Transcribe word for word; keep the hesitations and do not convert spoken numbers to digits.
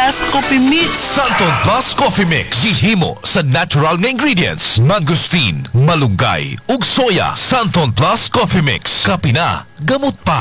Plus Coffee Mix. Santon Plus Coffee Mix. Gihimo sa natural nga ingredients. Mangustin, malunggay, ug soya. Santon Plus Coffee Mix. Kapi na, gamot pa.